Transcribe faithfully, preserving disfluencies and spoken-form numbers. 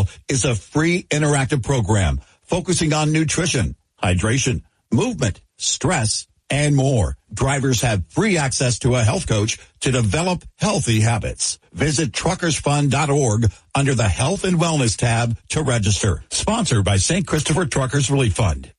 Trail is a free interactive program focusing on nutrition, hydration, movement, stress, and more. Drivers have free access to a health coach to develop healthy habits. Visit truckers fund dot org under the Health and Wellness tab to register. Sponsored by Saint Christopher Truckers Relief Fund.